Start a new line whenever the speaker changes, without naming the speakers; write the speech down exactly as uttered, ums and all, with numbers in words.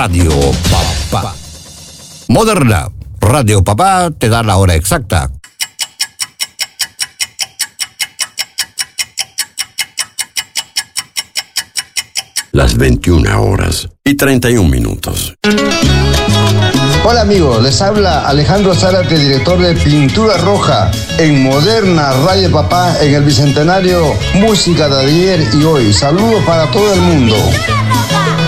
Radio Papá. Moderna, Radio Papá te da la hora exacta.
Las veintiuna horas y treinta y un minutos.
Hola amigos, les habla Alejandro Zárate, director de Pintura Roja en Moderna Radio Papá en el Bicentenario, música de ayer y hoy. Saludos para todo el mundo.